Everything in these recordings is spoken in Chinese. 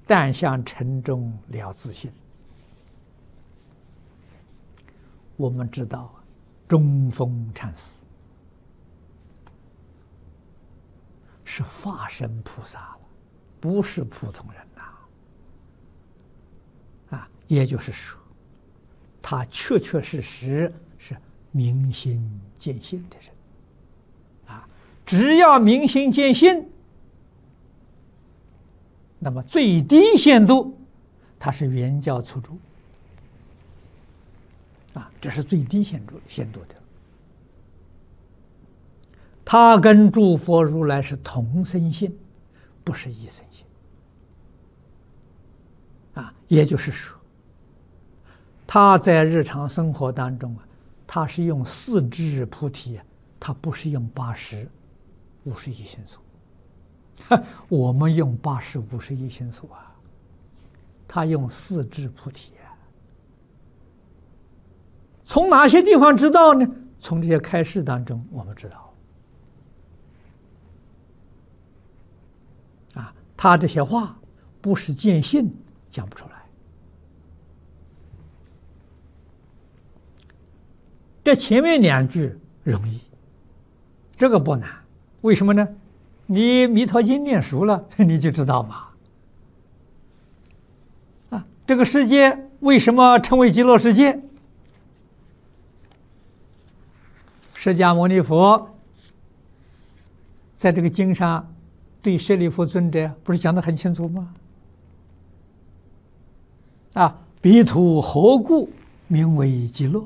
但向尘中了自性。我们知道，中峰禅师是化身菩萨了，不是普通人呐。也就是说，他确确实实是明心见性的人。只要明心见性，那么最低限度，它是圆教初住。这是最低限度的。他跟诸佛如来是同生性，不是一生性。也就是说，他在日常生活当中他是用四智菩提，他不是用80、51心所。我们用80、51心所他用四智菩提。从哪些地方知道呢？从这些开示当中，我们知道。他这些话不是见性讲不出来。这前面2句容易，这个不难。为什么呢？你弥陀经念熟了，你就知道嘛。这个世界为什么称为极乐世界？释迦牟尼佛在这个经上对舍利弗尊者不是讲得很清楚吗？彼土何故名为极乐？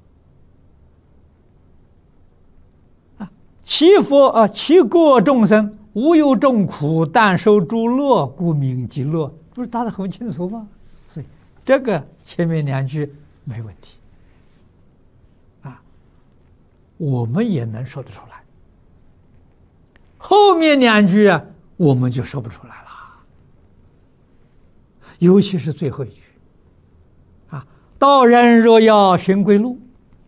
其国众生无有众苦，但受诸乐，故名极乐。不是答得很清楚吗？所以这个前面2句没问题。我们也能说得出来，后面2句我们就说不出来了。尤其是最后1句道人若要寻归路，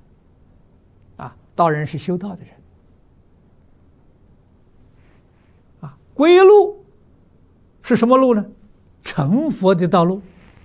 道人是修道的人，归路是什么路呢？成佛的道路。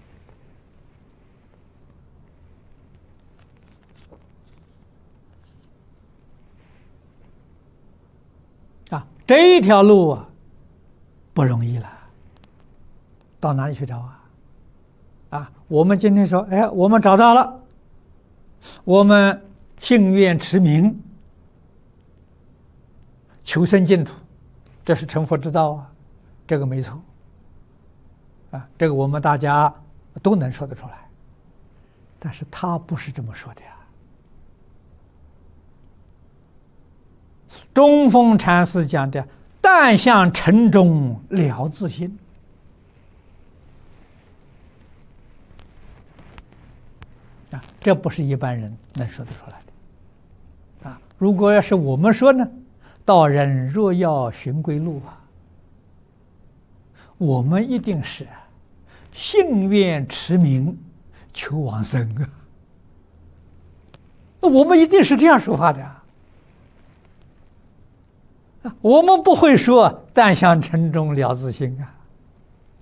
这条路不容易了，到哪里去找我们今天说，我们找到了，我们信愿持名，求生净土，这是成佛之道这个没错这个我们大家都能说得出来。但是他不是这么说的中峰禅师讲的但向尘中了自性，这不是一般人能说得出来的如果要是我们说呢，道人若要寻归路我们一定是信愿持名求往生我们一定是这样说法的我们不会说但向尘中了自性